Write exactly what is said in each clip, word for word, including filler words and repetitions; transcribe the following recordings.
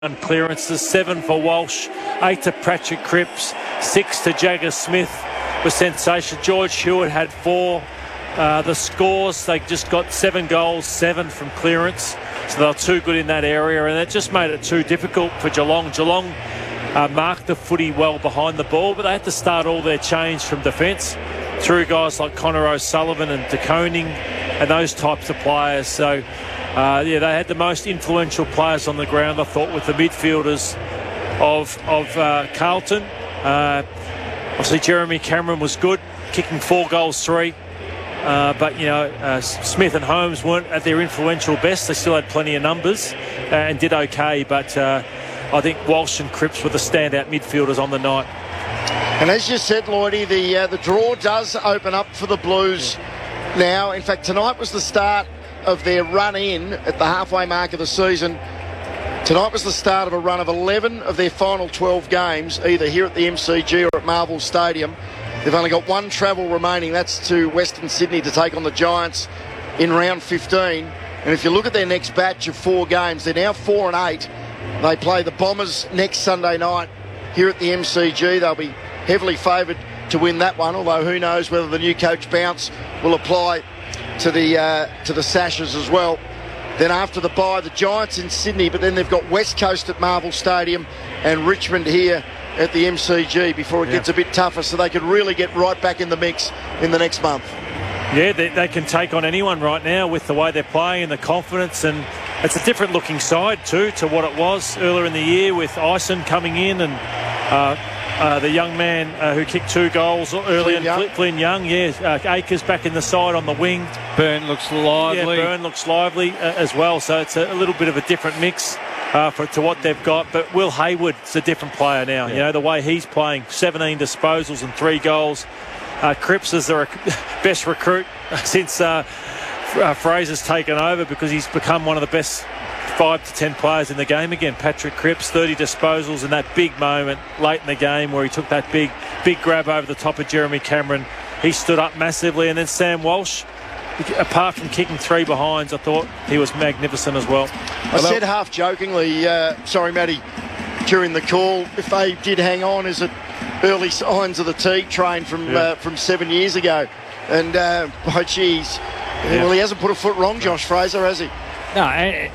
clearances, seven for Walsh, eight to Patrick Cripps, six to Jagger Smith was sensational. George Hewitt had four. Uh, the scores, they just got seven goals, seven from clearance. So they were too good in that area, and it just made it too difficult for Geelong. Geelong uh, marked the footy well behind the ball, but they had to start all their change from defence through guys like Connor O'Sullivan and De Koning and those types of players. So, uh, yeah, they had the most influential players on the ground, I thought, with the midfielders of, of uh, Carlton. Uh, obviously, Jeremy Cameron was good, kicking four goals, three. Uh, but, you know, uh, Smith and Holmes weren't at their influential best. They still had plenty of numbers uh, and did okay. But uh, I think Walsh and Cripps were the standout midfielders on the night. And as you said, Lloydie, the uh, the draw does open up for the Blues yeah. now. In fact, tonight was the start of their run in at the halfway mark of the season. Tonight was the start of a run of eleven of their final twelve games, either here at the M C G or at Marvel Stadium. They've only got one travel remaining. That's to Western Sydney to take on the Giants in round fifteen. And if you look at their next batch of four games, they're now four and eight. They play the Bombers next Sunday night here at the M C G. They'll be heavily favoured to win that one, although who knows whether the new coach bounce will apply to the uh, to the Sashes as well. Then after the bye, the Giants in Sydney, but then they've got West Coast at Marvel Stadium and Richmond here at the M C G before it yeah. gets a bit tougher, so they could really get right back in the mix in the next month. Yeah, they, they can take on anyone right now with the way they're playing and the confidence, and it's a different looking side too to what it was earlier in the year with Ison coming in and uh, uh, the young man uh, who kicked two goals early in Flynn, Flynn Young, yeah, uh, Akers back in the side on the wing. Byrne looks lively. Yeah, Byrne looks lively uh, as well, so it's a, a little bit of a different mix uh, for to what they've got. But Will Hayward's a different player now. Yeah. You know, the way he's playing, seventeen disposals and three goals. Uh, Cripps is the rec- best recruit since uh, uh, Fraser's taken over, because he's become one of the best five to ten players in the game again. Patrick Cripps, thirty disposals in that big moment late in the game where he took that big, big grab over the top of Jeremy Cameron. He stood up massively. And then Sam Walsh, apart from kicking three behinds, I thought he was magnificent as well. I well, said half jokingly, uh, sorry, Matty, during the call, if they did hang on, is it early signs of the Teague train from yeah. uh, from seven years ago? And, uh, oh, geez, yeah. well, he hasn't put a foot wrong, Josh Fraser, has he? No, I,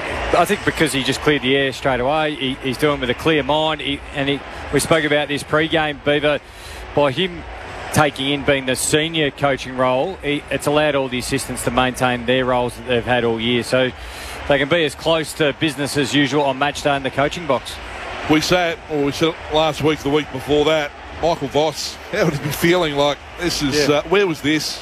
I think because he just cleared the air straight away. He, he's doing it with a clear mind. He, and he, we spoke about this pre-game, Beaver, by him taking in, being the senior coaching role, he, it's allowed all the assistants to maintain their roles that they've had all year. So they can be as close to business as usual on match day in the coaching box. We said, or we said last week, the week before that, Michael Voss, how would he be feeling like this is, yeah. uh, where was this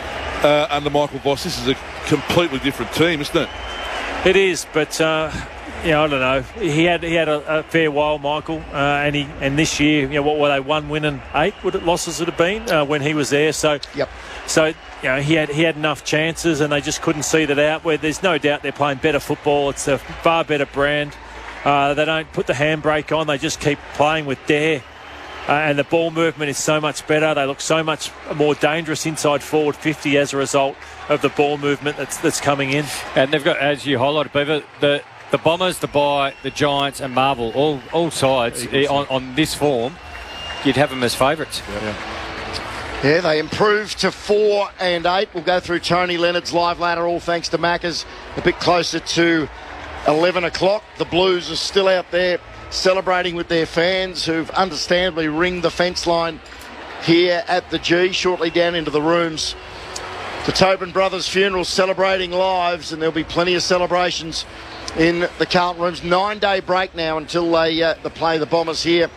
uh, under Michael Voss? This is a completely different team, isn't it? It is, but uh, yeah, I don't know. He had he had a, a fair while, Michael, uh, and he and this year, you know, what were they? One win and eight would it losses would have been uh, when he was there. So, yep. So you know, he had he had enough chances, and they just couldn't see that out. Where there's no doubt they're playing better football. It's a far better brand. Uh, they don't put the handbrake on. They just keep playing with dare. Uh, and the ball movement is so much better. They look so much more dangerous inside forward fifty as a result of the ball movement that's that's coming in. And they've got, as you highlighted, Beaver, the the Bombers, the Bye, the Giants and Marvel, all all sides eh, on, on this form, you'd have them as favourites. Yeah. yeah. Yeah, they improved to four and eight. We'll go through Tony Leonard's live ladder, all thanks to Macca's, a bit closer to eleven o'clock. The Blues are still out there celebrating with their fans, who've understandably ringed the fence line here at the G, shortly down into the rooms. The Tobin Brothers funeral celebrating lives, and there'll be plenty of celebrations in the Carlton rooms. Nine-day break now until they, uh, they play the Bombers here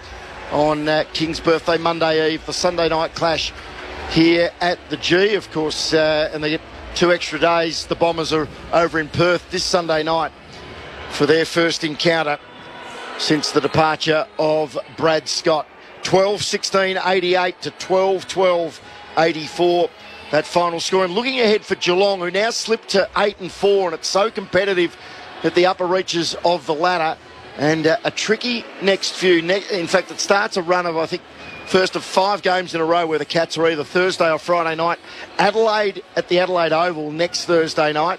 on uh, King's birthday, Monday Eve. The Sunday night clash here at the G, of course, uh, and they get two extra days. The Bombers are over in Perth this Sunday night for their first encounter since the departure of Brad Scott. twelve sixteen eighty-eight to twelve twelve eighty-four, that final score. And looking ahead for Geelong, who now slipped to eight and four, and it's so competitive at the upper reaches of the ladder. And uh, a tricky next few. Ne- in fact, it starts a run of, I think, first of five games in a row where the Cats are either Thursday or Friday night. Adelaide at the Adelaide Oval next Thursday night.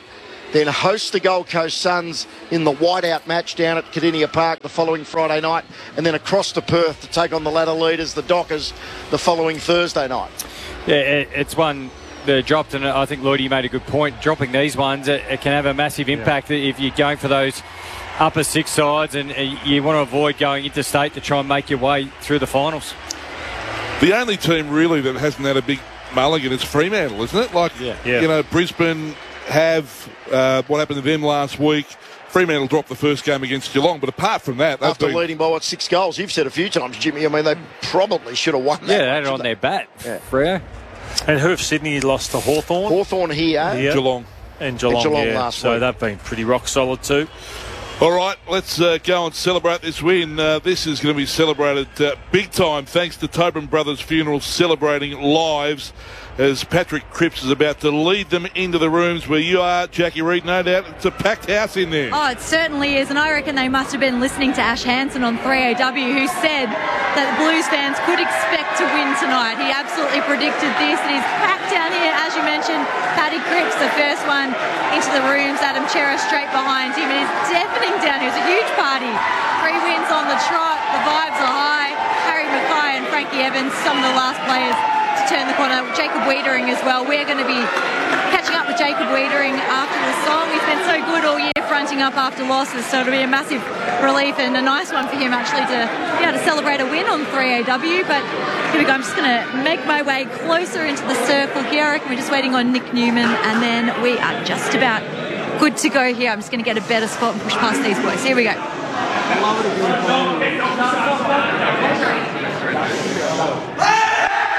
then host the Gold Coast Suns in the whiteout match down at Cardinia Park the following Friday night, and then across to Perth to take on the ladder leaders, the Dockers, the following Thursday night. Yeah, it, it's one that dropped, and I think Lloydie made a good point. Dropping these ones, it, it can have a massive impact yeah. if you're going for those upper six sides, and you want to avoid going interstate to try and make your way through the finals. The only team really that hasn't had a big mulligan is Fremantle, isn't it? Like, yeah. Yeah. you know, Brisbane have uh, what happened to them last week. Fremantle dropped the first game against Geelong, but apart from that, after been... leading by what, six goals, you've said a few times, Jimmy. I mean, they probably should have won that. Yeah, they had it on their bat. Yeah. Freo. And who have Sydney lost to Hawthorn? Hawthorn here, yeah. Geelong, and Geelong, and Geelong yeah. last so week. they've been pretty rock solid too. All right, let's uh, go and celebrate this win. Uh, this is going to be celebrated uh, big time thanks to Tobin Brothers Funerals, celebrating lives, as Patrick Cripps is about to lead them into the rooms where you are, Jackie Reid. No doubt it's a packed house in there. Oh, it certainly is, and I reckon they must have been listening to Ash Hansen on three A W, who said that the Blues fans could expect to win tonight. He absolutely predicted this. It is packed down here, as you mentioned. Paddy Cripps, the first one into the rooms. Adam Chera straight behind him. It is deafening down here. It's a huge party. Three wins on the trot. The vibes are high. Harry Mackay and Frankie Evans, some of the last players to turn the corner. Jacob Wiedering as well. We're going to be catching up with Jacob Wiedering after the song. He's been so good all year fronting up after losses, so it'll be a massive relief and a nice one for him actually to be able to celebrate a win on three A W. But here we go. I'm just going to make my way closer into the circle here. I reckon we're just waiting on Nick Newman, and then we are just about good to go here. I'm just going to get a better spot and push past these boys. Here we go.